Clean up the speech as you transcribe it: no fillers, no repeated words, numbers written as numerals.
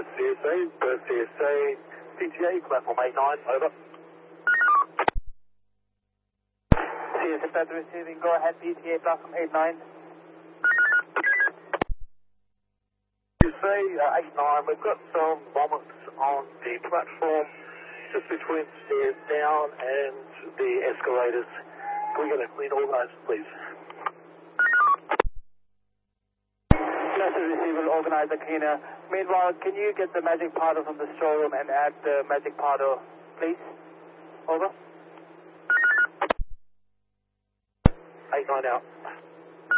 Perth CSA, PTA, platform 89, over. CSA Perth receiving, go ahead, PTA, platform 89. CSA 89, we've got some vomits on the platform just between stairs down and the escalators. Can we get a clean all those, please? Message receiver will organize a cleaner. Meanwhile, can you get the magic powder from the storeroom and add the magic powder, please? Over. 89 out.